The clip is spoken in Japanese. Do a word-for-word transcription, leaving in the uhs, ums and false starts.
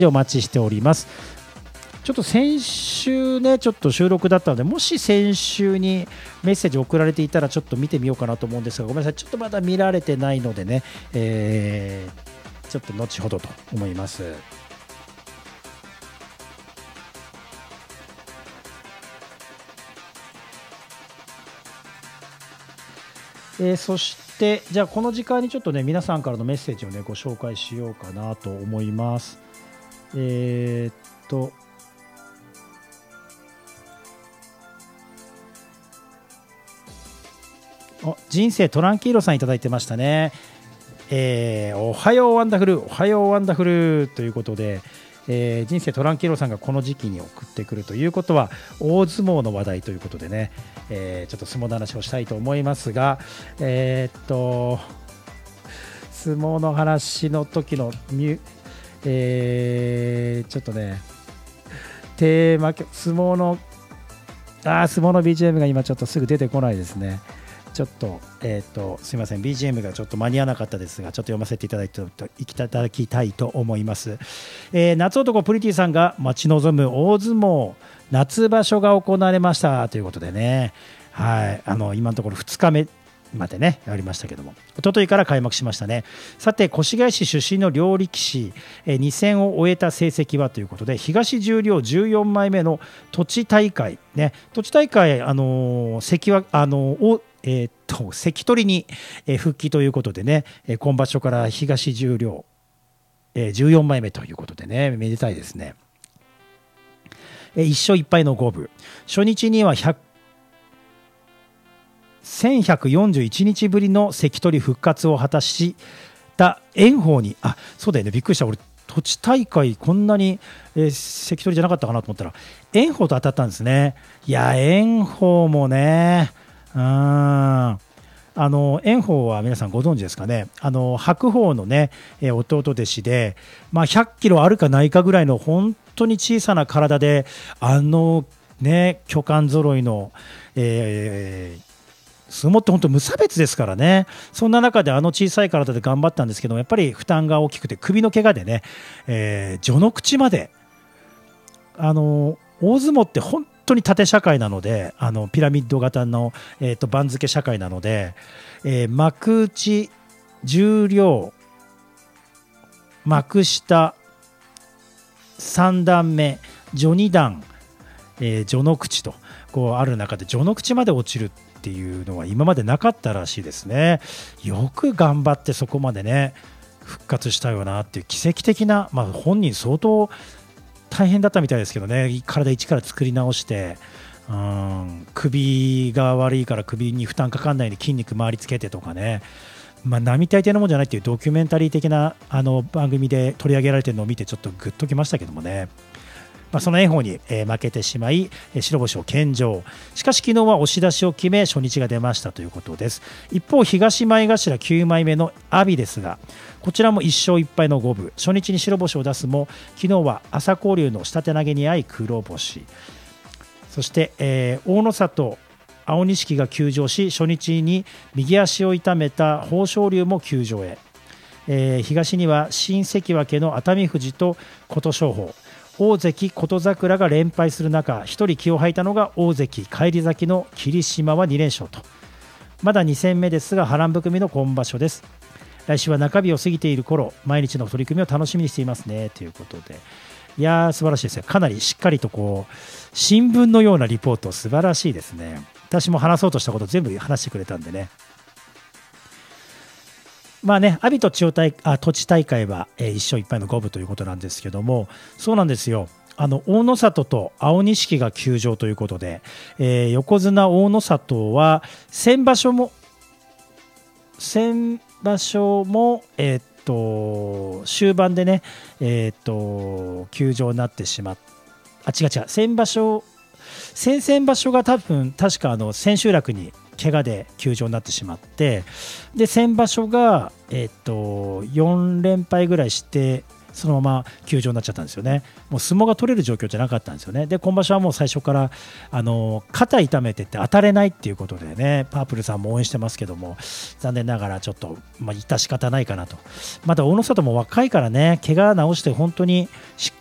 お待ちしております。ちょっと先週ね、ちょっと収録だったので、もし先週にメッセージ送られていたら、ちょっと見てみようかなと思うんですが、ごめんなさい、ちょっとまだ見られてないのでね、えー、ちょっと後ほどと思います。えー、そしてじゃあこの時間にちょっとね皆さんからのメッセージをねご紹介しようかなと思います。えー、っとお人生トランキーロさんいただいてましたね。えー、おはようワンダフルおはようワンダフルということで、えー、人生トランキーロさんがこの時期に送ってくるということは大相撲の話題ということでね、えー、ちょっと相撲の話をしたいと思いますが、えー、っと相撲の話の時のミュ、えー、ちょっとねテーマ相撲のあ相撲の ビージーエム が今ちょっとすぐ出てこないですね。ちょっと、えー、とすみません ビージーエム がちょっと間に合わなかったですが、ちょっと読ませていただいていただきたいと思います。えー、夏男プリティさんが待ち望む大相撲夏場所が行われましたということでね、はい、あの今のところふつかめまでねやりましたけども、一昨日から開幕しましたね。さて越谷市出身の両力士、えー、に戦を終えた成績はということで、東十両じゅうよんまいめの土地大会ね、土地大会あのー、関はあのーえー、っと関取に復帰ということでね、今場所から東十両じゅうよんまいめということでね、めでたいですね。いっ勝いっ敗の五分、初日にはせんひゃくよんじゅういちにちぶりの関取復活を果たした炎鵬に、あそうだよね、びっくりした、俺土地大会こんなに、えー、関取じゃなかったかなと思ったら炎鵬と当たったんですね。いや炎鵬もね、うん、あの炎鵬は皆さんご存知ですかね。あの白鵬のね、えー、弟弟子で、まあ、ひゃっキロあるかないかぐらいの本当に小さな体で、あのね巨漢揃いの、えー相撲って本当無差別ですからね。そんな中であの小さい体で頑張ったんですけども、やっぱり負担が大きくて首の怪我でね、えー、序の口まで、あの大相撲って本当に縦社会なので、あのピラミッド型の、えー、と番付社会なので、えー、幕内十両幕下さん段目序に段、えー、序の口とこうある中で序の口まで落ちるっていうのは今までなかったらしいですね。よく頑張ってそこまでね復活したよなっていう奇跡的な、まあ、本人相当大変だったみたいですけどね、体一から作り直して、うん、首が悪いから首に負担かかんないように筋肉回りつけてとかね、まあ、並大抵のもんじゃないっていうドキュメンタリー的なあの番組で取り上げられてるのを見てちょっとグッときましたけどもね。まあ、その炎鵬に負けてしまい白星を献上。しかし昨日は押し出しを決め初日が出ましたということです。一方東前頭きゅうまいめの阿炎ですが、こちらもいっ勝いっ敗の五分、初日に白星を出すも昨日は朝紅龍の下手投げに遭い黒星。そして、えー、大野里青錦が休場し、初日に右足を痛めた豊昇龍も休場へ。えー、東には新関脇の熱海富士と琴勝峰、大関琴櫻が連敗する中、一人気を吐いたのが大関返り咲きの霧島はに連勝と、まだに戦目ですが波乱含みの今場所です。来週は中日を過ぎている頃、毎日の取り組みを楽しみにしていますねということで、いやー素晴らしいですよ。かなりしっかりとこう新聞のようなリポート、素晴らしいですね。私も話そうとしたこと全部話してくれたんでね。まあね、阿炎と千代大あ土地大会は、えー、いっ勝いっ敗の五分ということなんですけども、そうなんですよ。あの大野里と青錦が休場ということで、えー、横綱大野里は先場所も先場所も、えー、っと終盤でね、えー、っと休場になってしまっあ違う違う先場所先々場所が多分確かあの千秋楽に怪我で休場になってしまって、で先場所が、えー、とよん連敗ぐらいしてそのまま休場になっちゃったんですよね。もう相撲が取れる状況じゃなかったんですよね。で今場所はもう最初からあの肩痛めてって当たれないっていうことでね、パープルさんも応援してますけども、残念ながらちょっと、まあ、致し方ないかなと。まだ大野里も若いからね、怪我治して本当にしっ